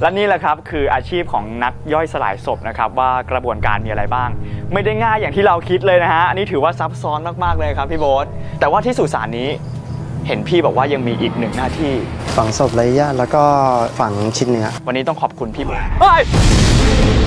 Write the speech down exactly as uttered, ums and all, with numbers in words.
และนี่แหละครับคืออาชีพของนักย่อยสลายศพนะครับว่ากระบวนการมีอะไรบ้างไม่ได้ง่ายอย่างที่เราคิดเลยนะฮะอันนี้ถือว่าซับซ้อนมากๆเลยครับพี่โบ๊ทแต่ว่าที่สุสานนี้เห็นพี่บอกว่ายังมีอีกหนึ่งหน้าที่ฝังศพไร้ญาติแล้วก็ฝังชิ้นเนื้อวันนี้ต้องขอบคุณพี่โบ๊ท